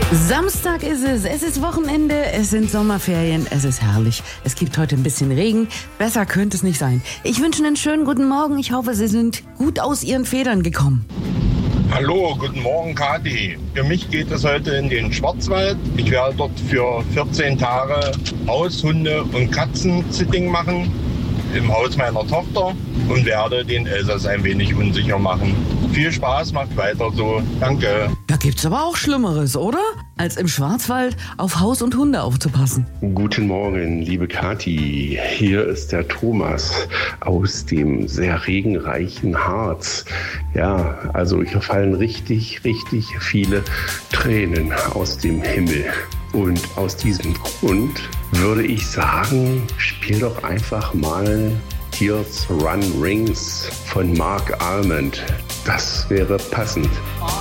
Samstag ist es ist Wochenende, es sind Sommerferien, es ist herrlich. Es gibt heute ein bisschen Regen, besser könnte es nicht sein. Ich wünsche einen schönen guten Morgen, ich hoffe, Sie sind gut aus Ihren Federn gekommen. Hallo, guten Morgen Kathi. Für mich geht es heute in den Schwarzwald. Ich werde dort für 14 Tage Haus-, Hunde- und Katzen-Sitting machen im Haus meiner Tochter und werde den Elsass ein wenig unsicher machen. Viel Spaß, macht weiter so. Danke. Da gibt's aber auch Schlimmeres, oder? Als im Schwarzwald auf Haus und Hunde aufzupassen. Guten Morgen, liebe Kathi. Hier ist der Thomas aus dem sehr regenreichen Harz. Ja, also hier fallen richtig viele Tränen aus dem Himmel. Und aus diesem Grund würde ich sagen, spiel doch einfach mal Tears Run Rings von Mark Almond. Das wäre passend.